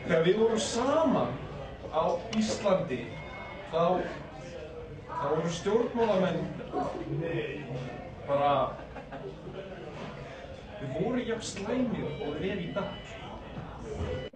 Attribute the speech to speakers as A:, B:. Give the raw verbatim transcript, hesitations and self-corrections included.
A: Þegar við vorum saman á Íslandi, þá, þá voru stjórnmálamenn bara, við vorum jafn slæmir og við erum í dag.